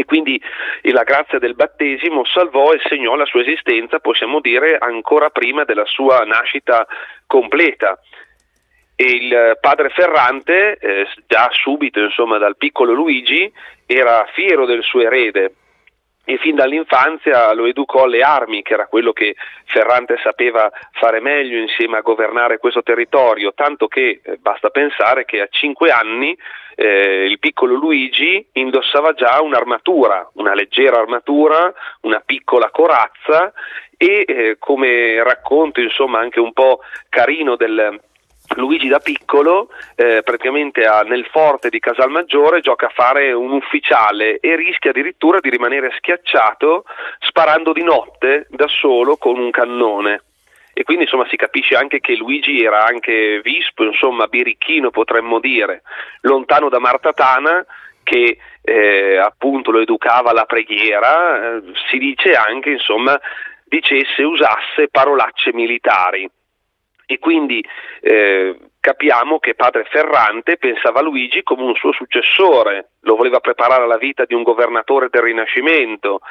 e quindi la grazia del battesimo salvò e segnò la sua esistenza, possiamo dire, ancora prima della sua nascita completa. E il padre Ferrante, già subito, insomma, dal piccolo Luigi, era fiero del suo erede e fin dall'infanzia lo educò alle armi, che era quello che Ferrante sapeva fare meglio insieme a governare questo territorio, tanto che basta pensare che a 5 anni il piccolo Luigi indossava già un'armatura, una leggera armatura, una piccola corazza e come racconto, insomma, anche un po' carino del Luigi da piccolo, praticamente nel forte di Casalmaggiore gioca a fare un ufficiale e rischia addirittura di rimanere schiacciato sparando di notte da solo con un cannone. E quindi, insomma, si capisce anche che Luigi era anche vispo, insomma, birichino, potremmo dire, lontano da Marta Tana, che appunto lo educava alla preghiera, si dice anche, insomma, usasse parolacce militari. E quindi capiamo che padre Ferrante pensava a Luigi come un suo successore, lo voleva preparare alla vita di un governatore del Rinascimento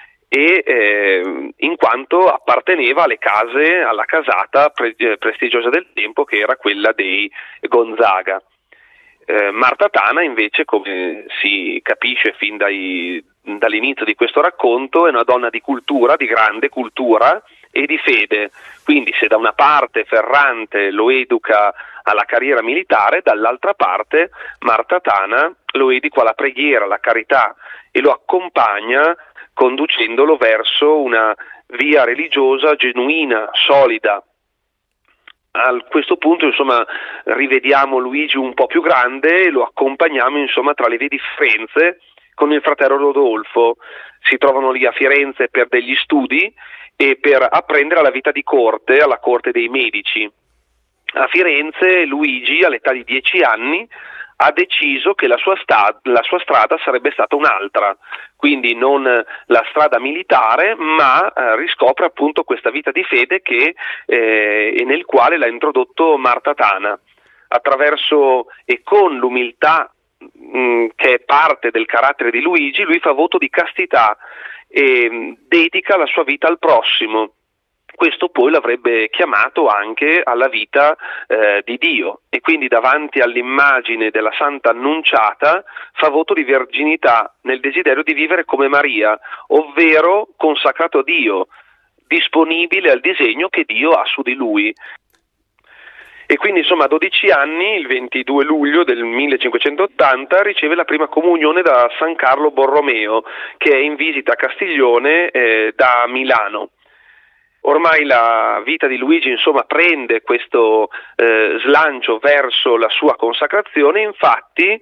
e in quanto apparteneva alla casata prestigiosa del tempo, che era quella dei Gonzaga. Marta Tana invece, come si capisce fin dall'inizio di questo racconto, è una donna di cultura, di grande cultura e di fede. Quindi se da una parte Ferrante lo educa alla carriera militare, dall'altra parte Marta Tana lo educa alla preghiera, alla carità e lo accompagna conducendolo verso una via religiosa genuina, solida. A questo punto, insomma, rivediamo Luigi un po' più grande e lo accompagniamo, insomma, tra le vie di Firenze con il fratello Rodolfo. Si trovano lì a Firenze per degli studi e per apprendere la vita di corte, alla corte dei Medici. A Firenze Luigi, all'età di 10 anni, ha deciso che la sua strada sarebbe stata un'altra, quindi non la strada militare, ma riscopre appunto questa vita di fede e nel quale l'ha introdotto Marta Tana, attraverso e con l'umiltà che è parte del carattere di Luigi. Lui fa voto di castità e dedica la sua vita al prossimo. Questo poi l'avrebbe chiamato anche alla vita di Dio, e quindi davanti all'immagine della Santa Annunciata fa voto di verginità nel desiderio di vivere come Maria, ovvero consacrato a Dio, disponibile al disegno che Dio ha su di lui. E quindi, insomma, a 12 anni, il 22 luglio del 1580, riceve la prima comunione da San Carlo Borromeo, che è in visita a Castiglione da Milano. Ormai la vita di Luigi, insomma, prende questo slancio verso la sua consacrazione. Infatti,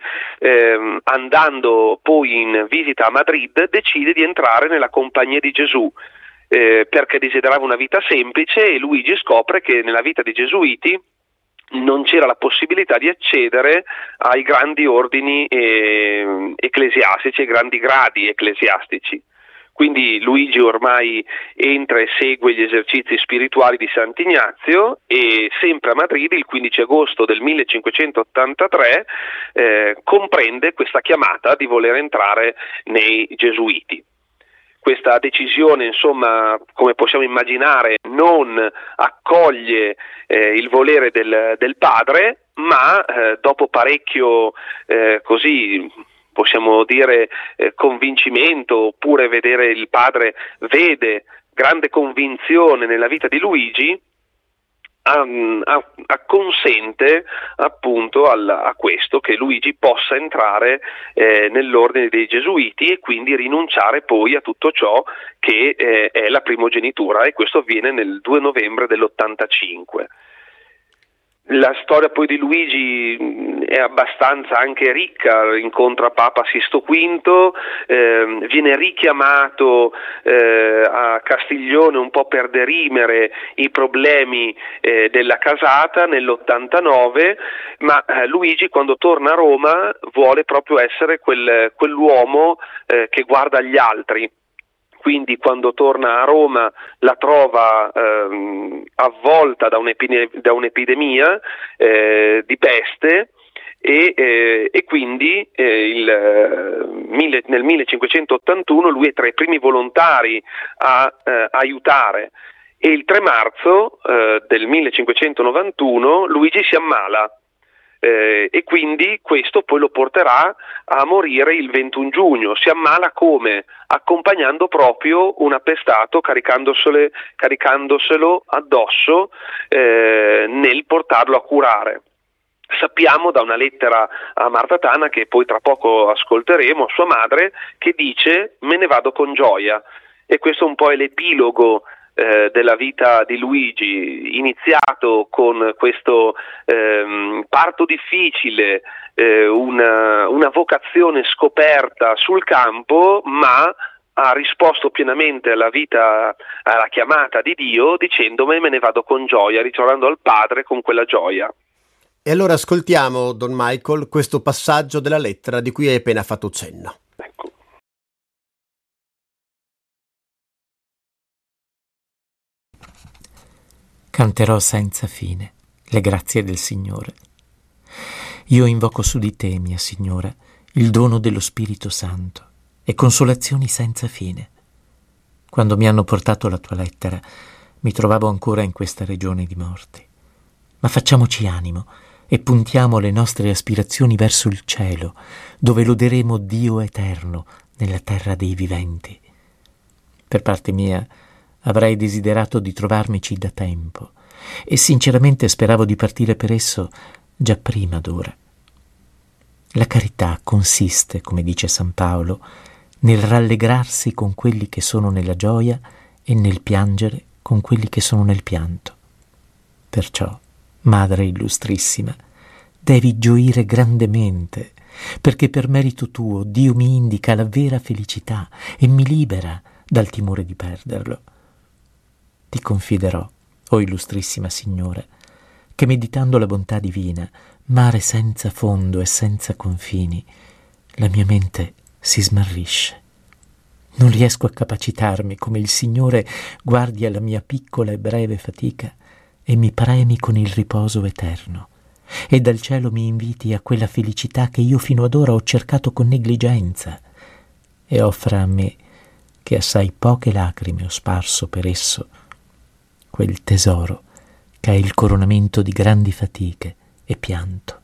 andando poi in visita a Madrid, decide di entrare nella Compagnia di Gesù, perché desiderava una vita semplice, e Luigi scopre che nella vita dei Gesuiti non c'era la possibilità di accedere ai grandi ordini ecclesiastici, ai grandi gradi ecclesiastici. Quindi Luigi ormai entra e segue gli esercizi spirituali di Sant'Ignazio, e sempre a Madrid il 15 agosto del 1583 comprende questa chiamata di voler entrare nei Gesuiti. Questa decisione, insomma, come possiamo immaginare, non accoglie il volere del padre, ma dopo parecchio così possiamo dire convincimento, oppure vedere il padre vede grande convinzione nella vita di Luigi, acconsente appunto a questo, che Luigi possa entrare nell'ordine dei Gesuiti e quindi rinunciare poi a tutto ciò che è la primogenitura, e questo avviene nel 2 novembre dell'85. La storia poi di Luigi è abbastanza anche ricca, incontra Papa Sisto V, viene richiamato a Castiglione un po' per derimere i problemi della casata nell'89, ma Luigi, quando torna a Roma, vuole proprio essere quell'uomo che guarda agli altri. Quindi quando torna a Roma la trova avvolta da un'epidemia di peste, e quindi nel 1581 lui è tra i primi volontari a aiutare, e il 3 marzo del 1591 Luigi si ammala. E quindi questo poi lo porterà a morire il 21 giugno. Si ammala come? Accompagnando proprio un appestato, caricandoselo addosso nel portarlo a curare. Sappiamo da una lettera a Marta Tana, che poi tra poco ascolteremo, sua madre, che dice: me ne vado con gioia. E questo un po' è l'epilogo della vita di Luigi, iniziato con questo parto difficile, una vocazione scoperta sul campo, ma ha risposto pienamente alla vita, alla chiamata di Dio, dicendo: me ne vado con gioia, ritornando al Padre con quella gioia. E allora ascoltiamo, Don Michael, questo passaggio della lettera di cui hai appena fatto cenno. Ecco. Canterò senza fine le grazie del Signore. Io invoco su di te, mia Signora, il dono dello Spirito Santo e consolazioni senza fine. Quando mi hanno portato la tua lettera, mi trovavo ancora in questa regione di morte. Ma facciamoci animo e puntiamo le nostre aspirazioni verso il cielo, dove loderemo Dio eterno nella terra dei viventi. Per parte mia, avrei desiderato di trovarmici da tempo e sinceramente speravo di partire per esso già prima d'ora. La carità consiste, come dice San Paolo, nel rallegrarsi con quelli che sono nella gioia e nel piangere con quelli che sono nel pianto. Perciò, Madre illustrissima, devi gioire grandemente, perché per merito tuo Dio mi indica la vera felicità e mi libera dal timore di perderlo. Ti confiderò, o illustrissima Signora, che meditando la bontà divina, mare senza fondo e senza confini, la mia mente si smarrisce. Non riesco a capacitarmi come il Signore guardi alla mia piccola e breve fatica e mi premi con il riposo eterno, e dal cielo mi inviti a quella felicità che io fino ad ora ho cercato con negligenza, e offra a me, che assai poche lacrime ho sparso per esso, quel tesoro che è il coronamento di grandi fatiche e pianto.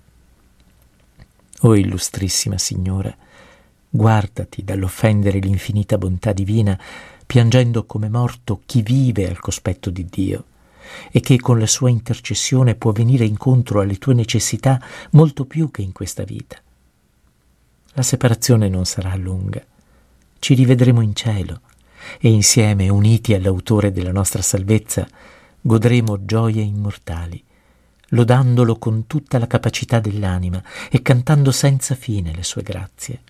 O illustrissima Signora, guardati dall'offendere l'infinita bontà divina, piangendo come morto chi vive al cospetto di Dio, e che con la sua intercessione può venire incontro alle tue necessità molto più che in questa vita. La separazione non sarà lunga, ci rivedremo in cielo, e insieme, uniti all'autore della nostra salvezza, godremo gioie immortali, lodandolo con tutta la capacità dell'anima e cantando senza fine le sue grazie.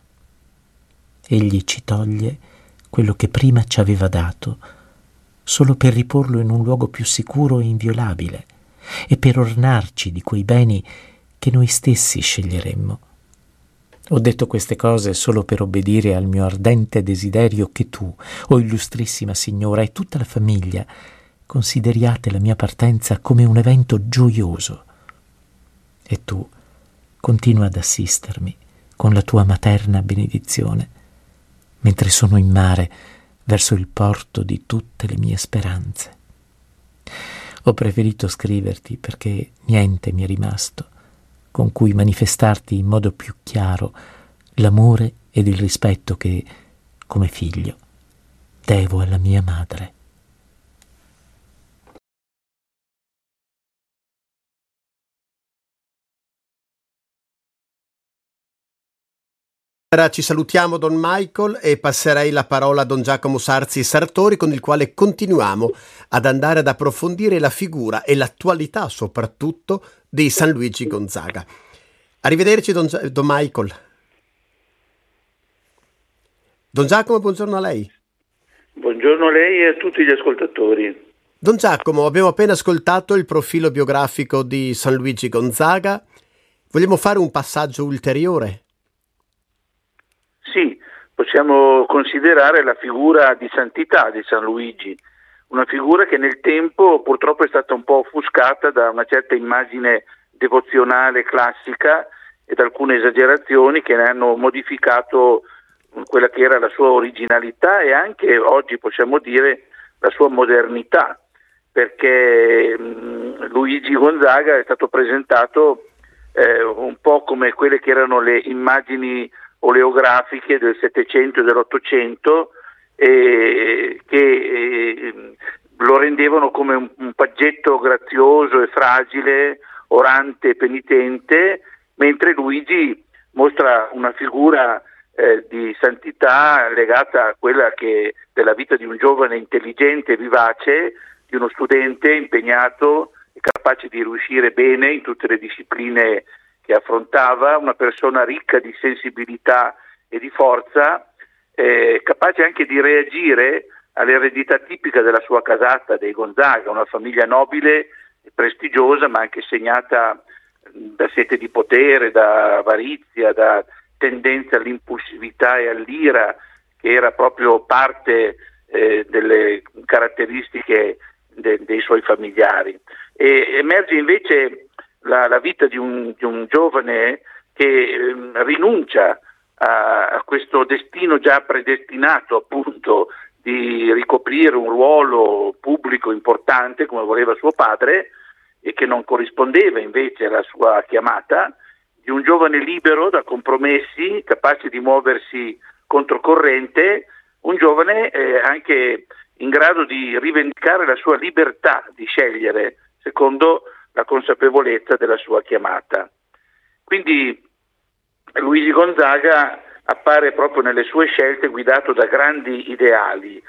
Egli ci toglie quello che prima ci aveva dato, solo per riporlo in un luogo più sicuro e inviolabile, e per ornarci di quei beni che noi stessi sceglieremmo. Ho detto queste cose solo per obbedire al mio ardente desiderio che tu, o illustrissima Signora, e tutta la famiglia consideriate la mia partenza come un evento gioioso. E tu continua ad assistermi con la tua materna benedizione, mentre sono in mare verso il porto di tutte le mie speranze. Ho preferito scriverti perché niente mi è rimasto con cui manifestarti in modo più chiaro l'amore ed il rispetto che, come figlio, devo alla mia madre. Ora ci salutiamo, Don Michael, e passerei la parola a Don Giacomo Sarzi Sartori, con il quale continuiamo ad andare ad approfondire la figura e l'attualità soprattutto di San Luigi Gonzaga. Arrivederci, Don Michael. Don Giacomo, buongiorno a lei. Buongiorno a lei e a tutti gli ascoltatori. Don Giacomo, abbiamo appena ascoltato il profilo biografico di San Luigi Gonzaga. Vogliamo fare un passaggio ulteriore? Sì, possiamo considerare la figura di santità di San Luigi, una figura che nel tempo purtroppo è stata un po' offuscata da una certa immagine devozionale classica ed alcune esagerazioni che ne hanno modificato quella che era la sua originalità e anche oggi possiamo dire la sua modernità, perché Luigi Gonzaga è stato presentato un po' come quelle che erano le immagini oleografiche del Settecento e dell'Ottocento, che lo rendevano come un paggetto grazioso e fragile, orante e penitente, mentre Luigi mostra una figura di santità legata a quella che della vita di un giovane intelligente e vivace, di uno studente impegnato e capace di riuscire bene in tutte le discipline che affrontava, una persona ricca di sensibilità e di forza, capace anche di reagire all'eredità tipica della sua casata dei Gonzaga, una famiglia nobile e prestigiosa, ma anche segnata da sete di potere, da avarizia, da tendenza all'impulsività e all'ira, che era proprio parte delle caratteristiche dei suoi familiari. E emerge invece la vita di un giovane che rinuncia a questo destino già predestinato, appunto, di ricoprire un ruolo pubblico importante come voleva suo padre e che non corrispondeva invece alla sua chiamata, di un giovane libero da compromessi, capace di muoversi controcorrente, un giovane anche in grado di rivendicare la sua libertà di scegliere secondo la consapevolezza della sua chiamata. Quindi Luigi Gonzaga appare proprio nelle sue scelte guidato da grandi ideali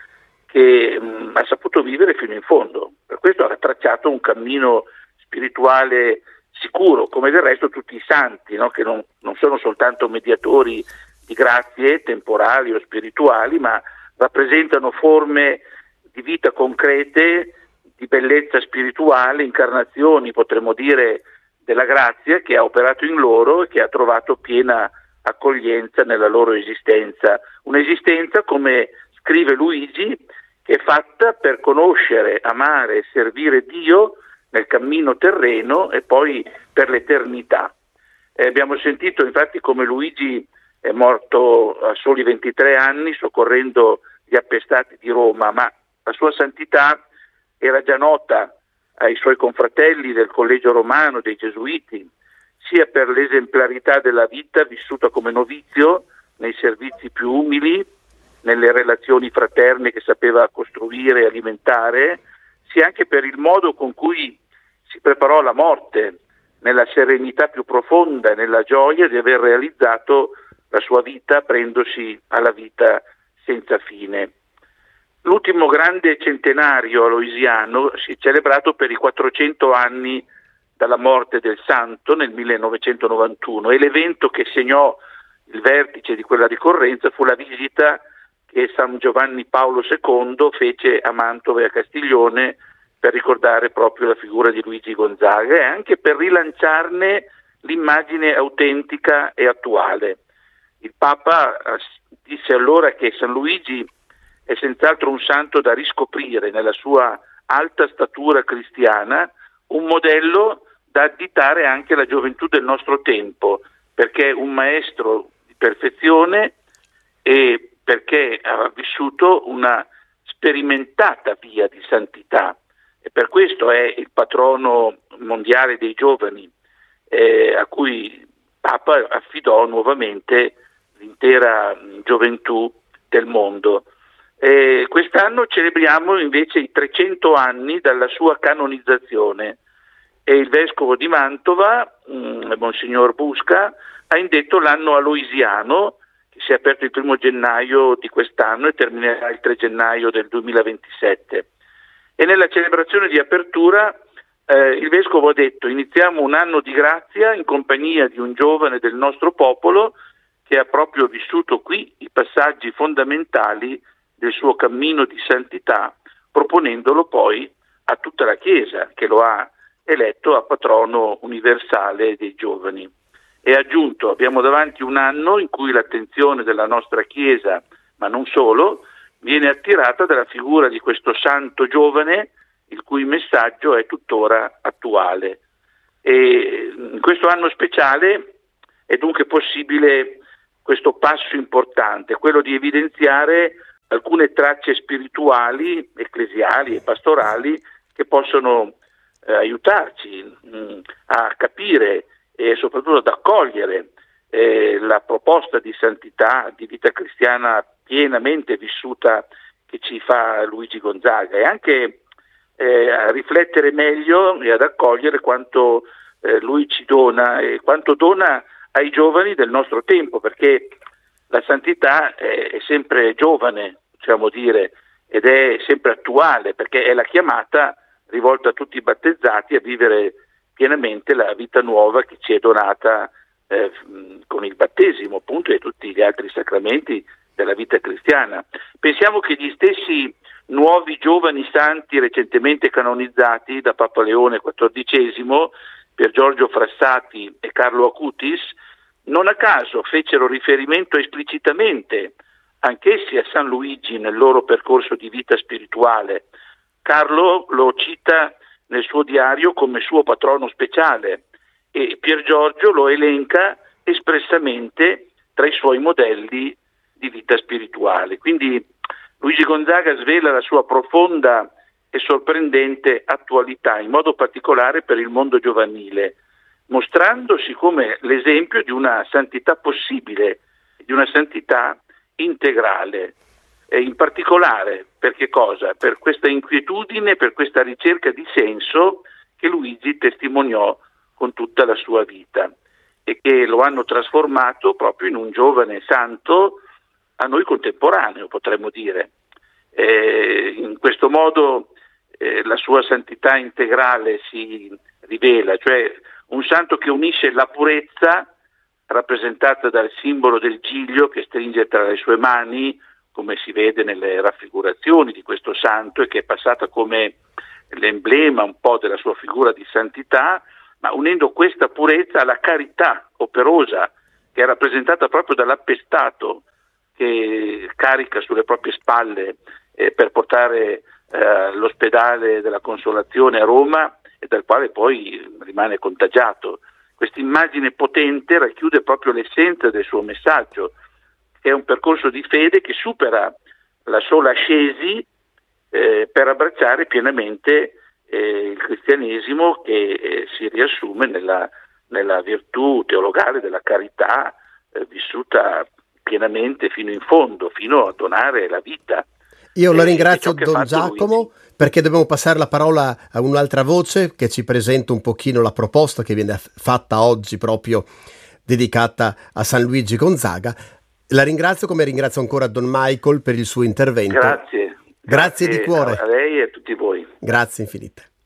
che ha saputo vivere fino in fondo. Per questo ha tracciato un cammino spirituale sicuro, come del resto tutti i santi, no? Che non sono soltanto mediatori di grazie temporali o spirituali, ma rappresentano forme di vita concrete, di bellezza spirituale, incarnazioni, potremmo dire, della grazia che ha operato in loro e che ha trovato piena accoglienza nella loro esistenza. Un'esistenza, come scrive Luigi, che è fatta per conoscere, amare e servire Dio nel cammino terreno e poi per l'eternità. Abbiamo sentito infatti come Luigi è morto a soli 23 anni soccorrendo gli appestati di Roma, ma la sua santità era già nota ai suoi confratelli del Collegio Romano, dei Gesuiti, sia per l'esemplarità della vita vissuta come novizio nei servizi più umili, nelle relazioni fraterne che sapeva costruire e alimentare, sia anche per il modo con cui si preparò alla morte, nella serenità più profonda e nella gioia di aver realizzato la sua vita aprendosi alla vita senza fine. L'ultimo grande centenario aloisiano si è celebrato per i 400 anni dalla morte del santo nel 1991 e l'evento che segnò il vertice di quella ricorrenza fu la visita che San Giovanni Paolo II fece a Mantova e a Castiglione per ricordare proprio la figura di Luigi Gonzaga e anche per rilanciarne l'immagine autentica e attuale. Il Papa disse allora che San Luigi è senz'altro un santo da riscoprire nella sua alta statura cristiana, un modello da additare anche alla gioventù del nostro tempo, perché è un maestro di perfezione e perché ha vissuto una sperimentata via di santità e per questo è il patrono mondiale dei giovani, a cui Papa affidò nuovamente l'intera gioventù del mondo. Quest'anno celebriamo invece i 300 anni dalla sua canonizzazione e il vescovo di Mantova, Monsignor Busca, ha indetto l'anno aloisiano che si è aperto il 1 gennaio di quest'anno e terminerà il 3 gennaio del 2027. E nella celebrazione di apertura il vescovo ha detto: iniziamo un anno di grazia in compagnia di un giovane del nostro popolo che ha proprio vissuto qui i passaggi fondamentali del suo cammino di santità, proponendolo poi a tutta la Chiesa che lo ha eletto a patrono universale dei giovani. E ha aggiunto: abbiamo davanti un anno in cui l'attenzione della nostra Chiesa, ma non solo, viene attirata dalla figura di questo santo giovane il cui messaggio è tuttora attuale. E in questo anno speciale è dunque possibile questo passo importante, quello di evidenziare alcune tracce spirituali, ecclesiali e pastorali che possono aiutarci a capire e soprattutto ad accogliere la proposta di santità, di vita cristiana pienamente vissuta che ci fa Luigi Gonzaga, e anche a riflettere meglio e ad accogliere quanto lui ci dona e quanto dona ai giovani del nostro tempo, perché la santità è sempre giovane, possiamo dire, ed è sempre attuale, perché è la chiamata rivolta a tutti i battezzati a vivere pienamente la vita nuova che ci è donata con il battesimo, appunto, e tutti gli altri sacramenti della vita cristiana. Pensiamo che gli stessi nuovi giovani santi recentemente canonizzati da Papa Leone XIV, Pier Giorgio Frassati e Carlo Acutis, non a caso fecero riferimento esplicitamente anch'essi a San Luigi nel loro percorso di vita spirituale. Carlo lo cita nel suo diario come suo patrono speciale e Pier Giorgio lo elenca espressamente tra i suoi modelli di vita spirituale. Quindi Luigi Gonzaga svela la sua profonda e sorprendente attualità, in modo particolare per il mondo giovanile, mostrandosi come l'esempio di una santità possibile, di una santità integrale. E in particolare per che cosa? Per questa inquietudine, per questa ricerca di senso che Luigi testimoniò con tutta la sua vita e che lo hanno trasformato proprio in un giovane santo a noi contemporaneo, potremmo dire. In questo modo la sua santità integrale si rivela, cioè un santo che unisce la purezza rappresentata dal simbolo del giglio che stringe tra le sue mani, come si vede nelle raffigurazioni di questo santo, e che è passata come l'emblema un po' della sua figura di santità, ma unendo questa purezza alla carità operosa che è rappresentata proprio dall'appestato che carica sulle proprie spalle per portare l'ospedale della Consolazione a Roma e dal quale poi rimane contagiato. Questa immagine potente racchiude proprio l'essenza del suo messaggio, che è un percorso di fede che supera la sola ascesi per abbracciare pienamente il cristianesimo, che si riassume nella virtù teologale della carità vissuta pienamente fino in fondo, fino a donare la vita. Io la ringrazio, Don Giacomo, perché dobbiamo passare la parola a un'altra voce che ci presenta un pochino la proposta che viene fatta oggi proprio dedicata a San Luigi Gonzaga. La ringrazio, come ringrazio ancora Don Michael per il suo intervento. Grazie Grazie di cuore. A lei e a tutti voi. Grazie infinite.